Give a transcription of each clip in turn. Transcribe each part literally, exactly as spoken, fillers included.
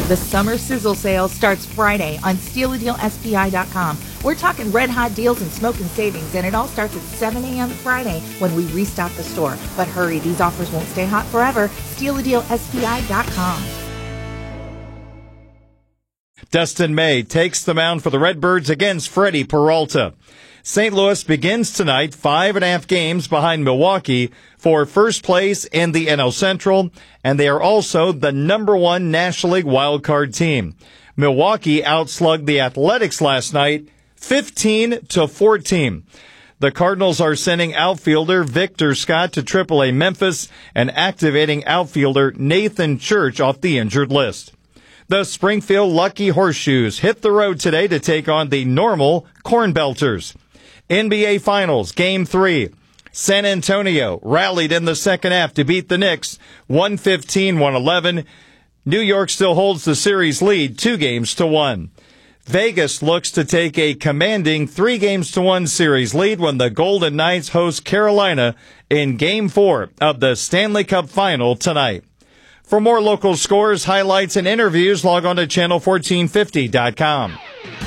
The summer sizzle sale starts Friday on steal a deal S P I dot com. We're talking red hot deals and smoking savings, and it all starts at seven a.m. Friday when we restock the store. But hurry, these offers won't stay hot forever. steal a deal S P I dot com. Dustin May takes the mound for the Redbirds against Freddie Peralta. Saint Louis begins tonight five and a half games behind Milwaukee for first place in the N L Central, and they are also the number one National League wildcard team. Milwaukee outslugged the Athletics last night fifteen to fourteen. The Cardinals are sending outfielder Victor Scott to triple A Memphis and activating outfielder Nathan Church off the injured list. The Springfield Lucky Horseshoes hit the road today to take on the Normal Corn Belters. N B A Finals, Game three. San Antonio rallied in the second half to beat the Knicks, one fifteen to one eleven. New York still holds the series lead, two games to one. Vegas looks to take a commanding three games to one series lead when the Golden Knights host Carolina in Game four of the Stanley Cup Final tonight. For more local scores, highlights, and interviews, log on to channel fourteen fifty dot com.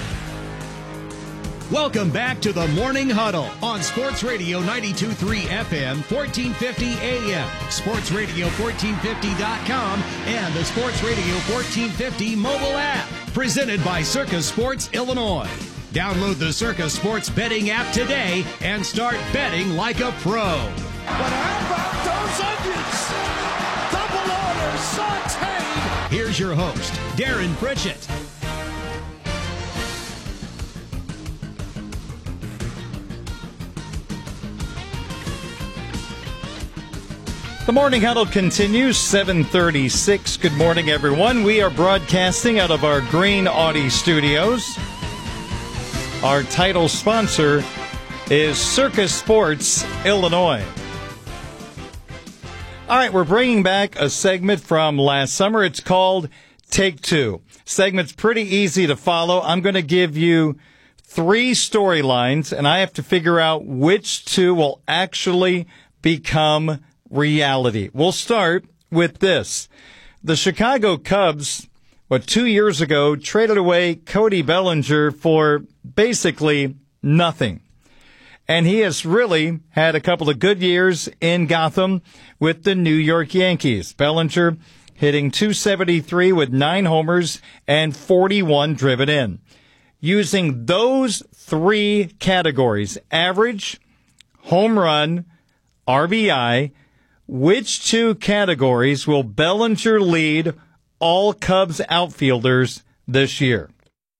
Welcome back to the Morning Huddle on Sports Radio ninety-two point three F M, fourteen fifty A M, Sports Radio fourteen fifty dot com, and the Sports Radio fourteen fifty mobile app. Presented by Circus Sports Illinois. Download the Circus Sports betting app today and start betting like a pro. But how about those onions? Double order sauteed. Here's your host, Darren Pritchett. The Morning Huddle continues, seven thirty-six. Good morning, everyone. We are broadcasting out of our Green Audi studios. Our title sponsor is Circus Sports Illinois. All right, we're bringing back a segment from last summer. It's called Take Two. Segment's pretty easy to follow. I'm going to give you three storylines, and I have to figure out which two will actually become reality. We'll start with this. The Chicago Cubs, what, two years ago, traded away Cody Bellinger for basically nothing. And he has really had a couple of good years in Gotham with the New York Yankees. Bellinger hitting two seventy-three with nine homers and forty-one driven in. Using those three categories, average, home run, R B I, which two categories will Bellinger lead all Cubs outfielders this year?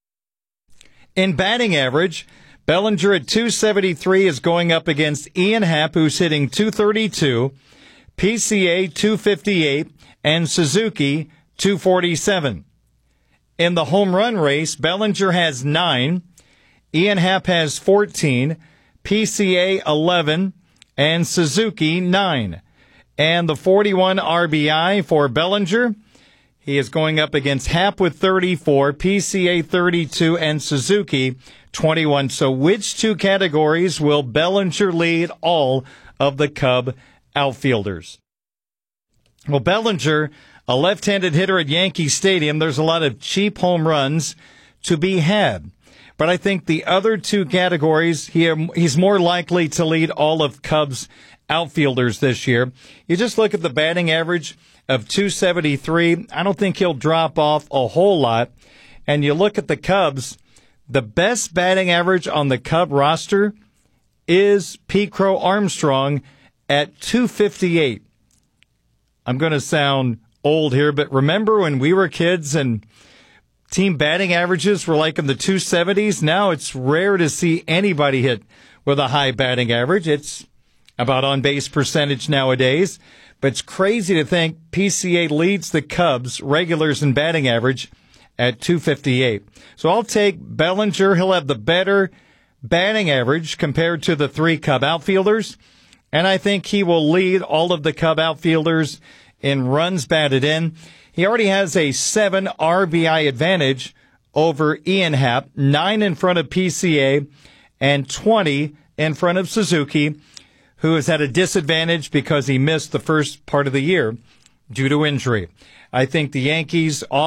In batting average, Bellinger at two seventy-three is going up against Ian Happ, who's hitting two thirty-two, P C A two fifty-eight, and Suzuki two forty-seven. In the home run race, Bellinger has nine, Ian Happ has fourteen, P C A eleven, and Suzuki nine. And the forty-one R B I for Bellinger, he is going up against Happ with thirty-four, P C A thirty-two, and Suzuki twenty-one. So which two categories will Bellinger lead all of the Cub outfielders? Well, Bellinger, a left-handed hitter at Yankee Stadium, there's a lot of cheap home runs to be had. But I think the other two categories, he, he's more likely to lead all of Cubs outfielders this year. You just look at the batting average of two seventy-three. I don't think he'll drop off a whole lot. And you look at the Cubs, the best batting average on the Cub roster is Pete Crow Armstrong at two fifty-eight. I'm going to sound old here, but remember when we were kids and team batting averages were like in the two seventies? Now it's rare to see anybody hit with a high batting average. It's about on-base percentage nowadays. But it's crazy to think P C A leads the Cubs, regulars in batting average, at two fifty-eight. So I'll take Bellinger. He'll have the better batting average compared to the three Cub outfielders. And I think he will lead all of the Cub outfielders in runs batted in. He already has a seven R B I advantage over Ian Happ, nine in front of P C A, and twenty in front of Suzuki, who has had a disadvantage because he missed the first part of the year due to injury. I think the Yankees